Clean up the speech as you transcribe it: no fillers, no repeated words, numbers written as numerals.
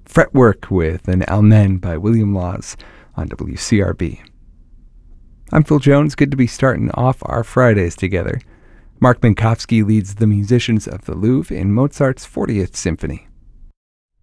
Fretwork with an Amen by William Laws on WCRB. I'm Phil Jones. Good to be starting off our Fridays together. Mark Minkowski leads the musicians of the Louvre in Mozart's 40th Symphony.